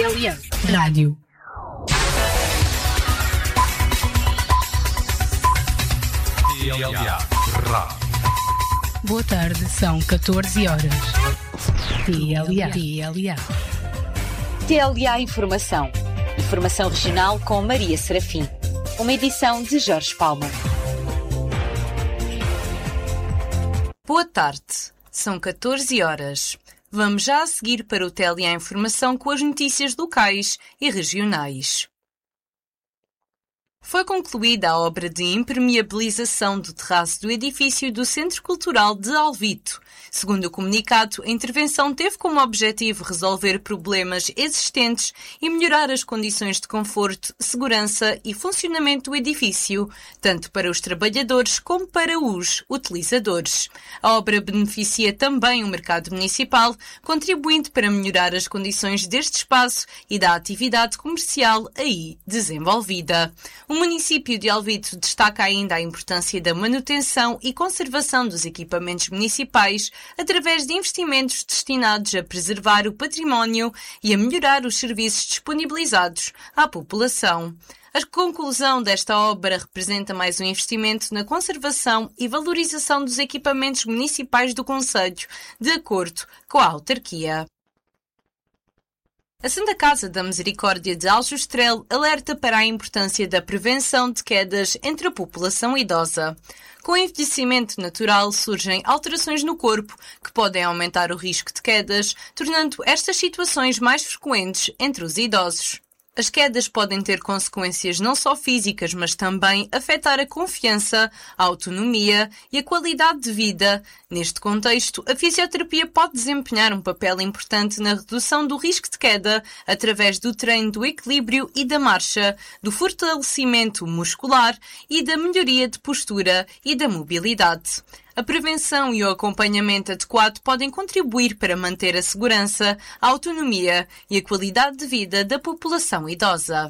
TLA Rádio. TLA Rádio. Boa tarde, são 14 horas. TLA. TLA Informação. Informação regional com Maria Serafim. Uma edição de Jorge Palma. Boa tarde, são 14 horas. Vamos já a seguir para o TLA Informação com as notícias locais e regionais. Foi concluída a obra de impermeabilização do terraço do edifício do Centro Cultural de Alvito. Segundo o comunicado, a intervenção teve como objetivo resolver problemas existentes e melhorar as condições de conforto, segurança e funcionamento do edifício, tanto para os trabalhadores como para os utilizadores. A obra beneficia também o mercado municipal, contribuindo para melhorar as condições deste espaço e da atividade comercial aí desenvolvida. O município de Alvito destaca ainda a importância da manutenção e conservação dos equipamentos municipais através de investimentos destinados a preservar o património e a melhorar os serviços disponibilizados à população. A conclusão desta obra representa mais um investimento na conservação e valorização dos equipamentos municipais do concelho, de acordo com a autarquia. A Santa Casa da Misericórdia de Aljustrel alerta para a importância da prevenção de quedas entre a população idosa. Com o envelhecimento natural surgem alterações no corpo que podem aumentar o risco de quedas, tornando estas situações mais frequentes entre os idosos. As quedas podem ter consequências não só físicas, mas também afetar a confiança, a autonomia e a qualidade de vida. Neste contexto, a fisioterapia pode desempenhar um papel importante na redução do risco de queda através do treino do equilíbrio e da marcha, do fortalecimento muscular e da melhoria de postura e da mobilidade. A prevenção e o acompanhamento adequado podem contribuir para manter a segurança, a autonomia e a qualidade de vida da população idosa.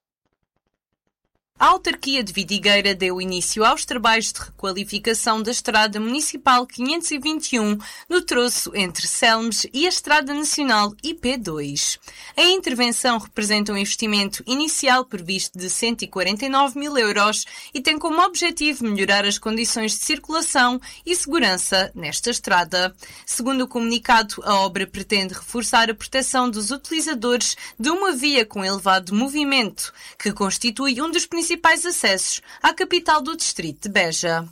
A autarquia de Vidigueira deu início aos trabalhos de requalificação da Estrada Municipal 521 no troço entre Selmes e a Estrada Nacional IP2. A intervenção representa um investimento inicial previsto de 149 mil euros e tem como objetivo melhorar as condições de circulação e segurança nesta estrada. Segundo o comunicado, a obra pretende reforçar a proteção dos utilizadores de uma via com elevado movimento, que constitui um dos principais acessos à capital do distrito de Beja.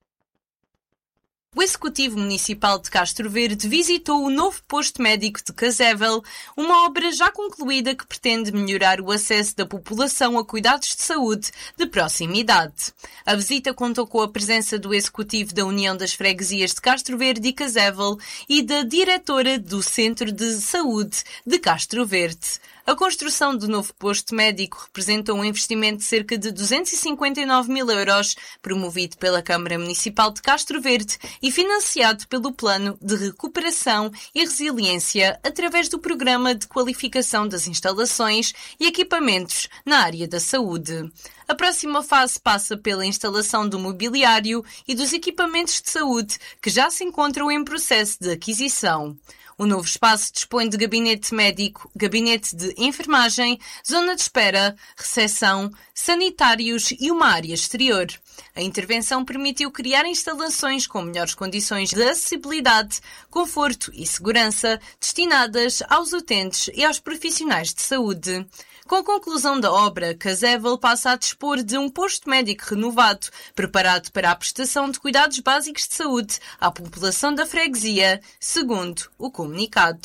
O Executivo Municipal de Castro Verde visitou o novo posto médico de Casével, uma obra já concluída que pretende melhorar o acesso da população a cuidados de saúde de proximidade. A visita contou com a presença do Executivo da União das Freguesias de Castro Verde e Casével e da diretora do Centro de Saúde de Castro Verde. A construção do novo posto médico representou um investimento de cerca de 259 mil euros, promovido pela Câmara Municipal de Castro Verde e financiado pelo Plano de Recuperação e Resiliência através do Programa de Qualificação das Instalações e Equipamentos na área da saúde. A próxima fase passa pela instalação do mobiliário e dos equipamentos de saúde que já se encontram em processo de aquisição. O novo espaço dispõe de gabinete médico, gabinete de enfermagem, zona de espera, recepção, sanitários e uma área exterior. A intervenção permitiu criar instalações com melhores condições de acessibilidade, conforto e segurança destinadas aos utentes e aos profissionais de saúde. Com a conclusão da obra, Casével passa a dispor de um posto médico renovado, preparado para a prestação de cuidados básicos de saúde à população da freguesia, segundo o comunicado.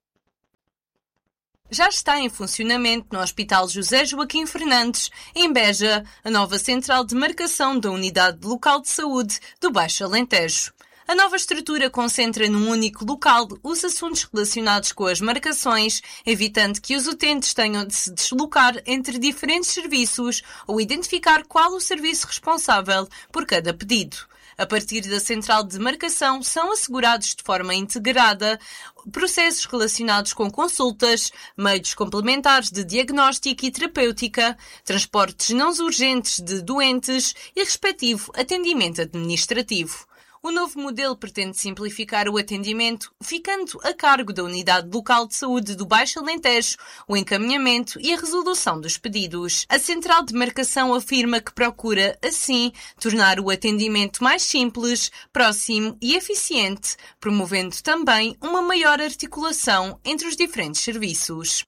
Já está em funcionamento no Hospital José Joaquim Fernandes, em Beja, a nova central de marcação da Unidade Local de Saúde do Baixo Alentejo. A nova estrutura concentra num único local os assuntos relacionados com as marcações, evitando que os utentes tenham de se deslocar entre diferentes serviços ou identificar qual o serviço responsável por cada pedido. A partir da central de marcação são assegurados de forma integrada processos relacionados com consultas, meios complementares de diagnóstico e terapêutica, transportes não urgentes de doentes e respectivo atendimento administrativo. O novo modelo pretende simplificar o atendimento, ficando a cargo da Unidade Local de Saúde do Baixo Alentejo o encaminhamento e a resolução dos pedidos. A Central de Marcação afirma que procura, assim, tornar o atendimento mais simples, próximo e eficiente, promovendo também uma maior articulação entre os diferentes serviços.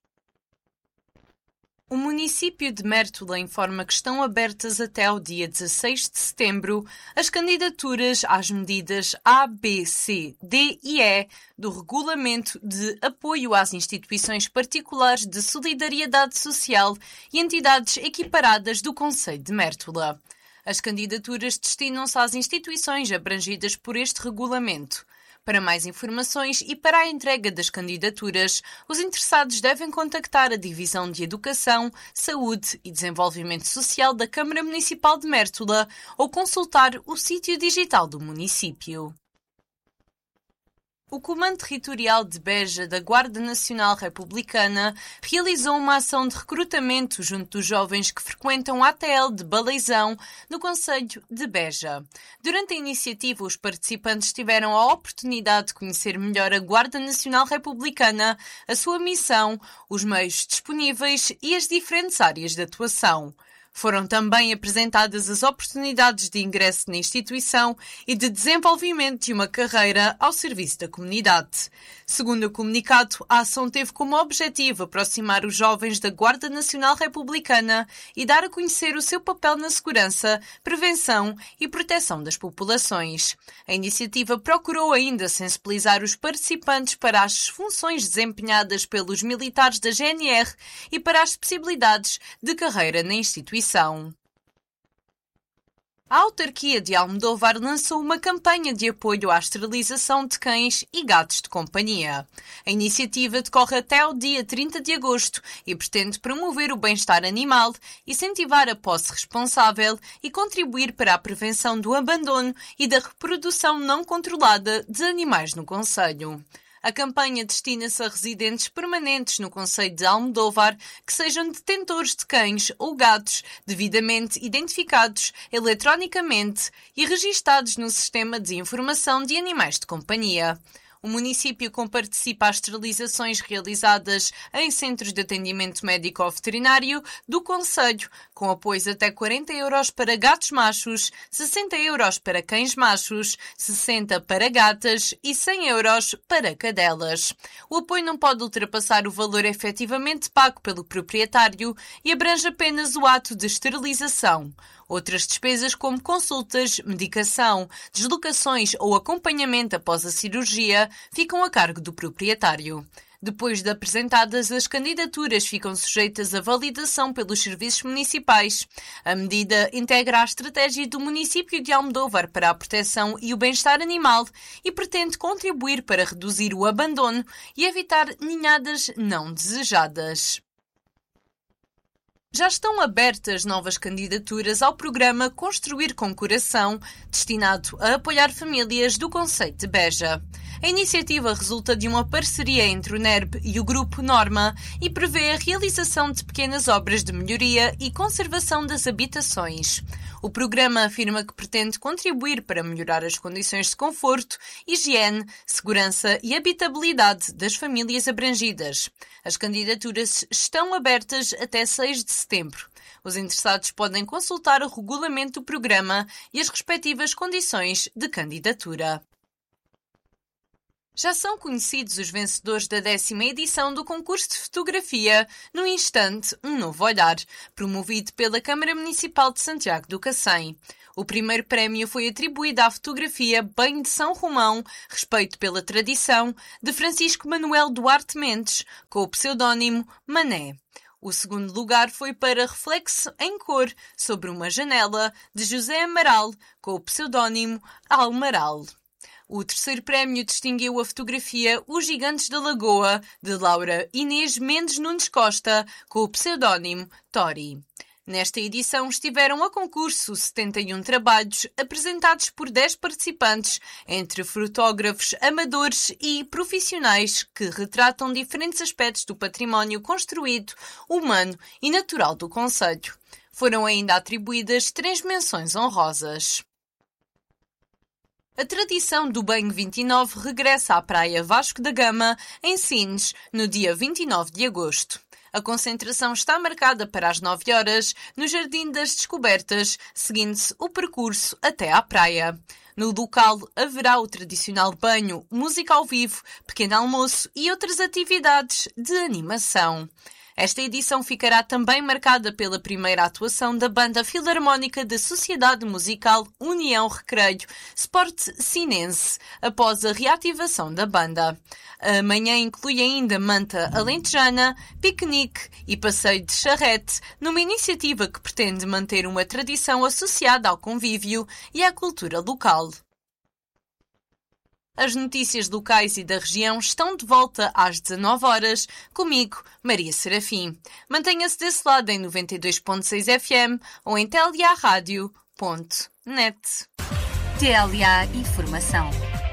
O município de Mértola informa que estão abertas até ao dia 16 de setembro as candidaturas às medidas A, B, C, D e E do Regulamento de Apoio às Instituições Particulares de Solidariedade Social e entidades equiparadas do Concelho de Mértola. As candidaturas destinam-se às instituições abrangidas por este regulamento. Para mais informações e para a entrega das candidaturas, os interessados devem contactar a Divisão de Educação, Saúde e Desenvolvimento Social da Câmara Municipal de Mértola ou consultar o sítio digital do município. O Comando Territorial de Beja da Guarda Nacional Republicana realizou uma ação de recrutamento junto dos jovens que frequentam a ATL de Baleizão, no concelho de Beja. Durante a iniciativa, os participantes tiveram a oportunidade de conhecer melhor a Guarda Nacional Republicana, a sua missão, os meios disponíveis e as diferentes áreas de atuação. Foram também apresentadas as oportunidades de ingresso na instituição e de desenvolvimento de uma carreira ao serviço da comunidade. Segundo o comunicado, a ação teve como objetivo aproximar os jovens da Guarda Nacional Republicana e dar a conhecer o seu papel na segurança, prevenção e proteção das populações. A iniciativa procurou ainda sensibilizar os participantes para as funções desempenhadas pelos militares da GNR e para as possibilidades de carreira na instituição. A autarquia de Almodóvar lançou uma campanha de apoio à esterilização de cães e gatos de companhia. A iniciativa decorre até ao dia 30 de agosto e pretende promover o bem-estar animal, incentivar a posse responsável e contribuir para a prevenção do abandono e da reprodução não controlada de animais no concelho. A campanha destina-se a residentes permanentes no concelho de Almodóvar que sejam detentores de cães ou gatos devidamente identificados eletronicamente e registados no Sistema de Informação de Animais de Companhia. O município comparticipa às esterilizações realizadas em centros de atendimento médico-veterinário do concelho, com apoios até 40 € para gatos machos, 60 € para cães machos, 60 para gatas e 100 € para cadelas. O apoio não pode ultrapassar o valor efetivamente pago pelo proprietário e abrange apenas o ato de esterilização. Outras despesas como consultas, medicação, deslocações ou acompanhamento após a cirurgia ficam a cargo do proprietário. Depois de apresentadas, as candidaturas ficam sujeitas à validação pelos serviços municipais. A medida integra a estratégia do município de Almodóvar para a proteção e o bem-estar animal e pretende contribuir para reduzir o abandono e evitar ninhadas não desejadas. Já estão abertas novas candidaturas ao programa Construir com Coração, destinado a apoiar famílias do concelho de Beja. A iniciativa resulta de uma parceria entre o NERB e o Grupo Norma e prevê a realização de pequenas obras de melhoria e conservação das habitações. O programa afirma que pretende contribuir para melhorar as condições de conforto, higiene, segurança e habitabilidade das famílias abrangidas. As candidaturas estão abertas até 6 de setembro. Os interessados podem consultar o regulamento do programa e as respectivas condições de candidatura. Já são conhecidos os vencedores da 10ª edição do concurso de fotografia No Instante, um Novo Olhar, promovido pela Câmara Municipal de Santiago do Cacém. O primeiro prémio foi atribuído à fotografia Banho de São Romão, Respeito pela Tradição, de Francisco Manuel Duarte Mendes, com o pseudónimo Mané. O segundo lugar foi para Reflexo em Cor, sobre uma janela, de José Amaral, com o pseudónimo Almaral. O terceiro prémio distinguiu a fotografia Os Gigantes da Lagoa, de Laura Inês Mendes Nunes Costa, com o pseudónimo Tori. Nesta edição estiveram a concurso 71 trabalhos apresentados por 10 participantes, entre fotógrafos amadores e profissionais que retratam diferentes aspectos do património construído, humano e natural do concelho. Foram ainda atribuídas 3 menções honrosas. A tradição do banho 29 regressa à Praia Vasco da Gama, em Sines, no dia 29 de agosto. A concentração está marcada para as 9 horas no Jardim das Descobertas, seguindo-se o percurso até à praia. No local haverá o tradicional banho, música ao vivo, pequeno almoço e outras atividades de animação. Esta edição ficará também marcada pela primeira atuação da Banda Filarmónica da Sociedade Musical União Recreio Sport Sinense, após a reativação da banda. A manhã inclui ainda manta alentejana, piquenique e passeio de charrete, numa iniciativa que pretende manter uma tradição associada ao convívio e à cultura local. As notícias locais e da região estão de volta às 19 horas, comigo, Maria Serafim. Mantenha-se desse lado em 92.6 FM ou em tliaradio.net. TLA Informação.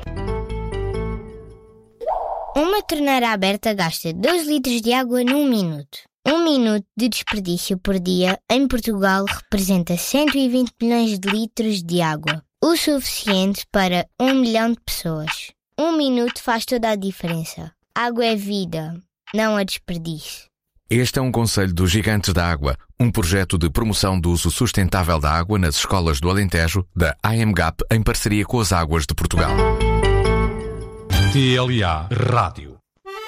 Uma torneira aberta gasta 2 litros de água num minuto. 1 minuto de desperdício por dia em Portugal representa 120 milhões de litros de água. O suficiente para 1 milhão de pessoas. 1 minuto faz toda a diferença. Água é vida, não a desperdício. Este é um conselho dos Gigantes da Água, um projeto de promoção do uso sustentável da água nas escolas do Alentejo, da AMGAP, em parceria com as Águas de Portugal. TLA Rádio.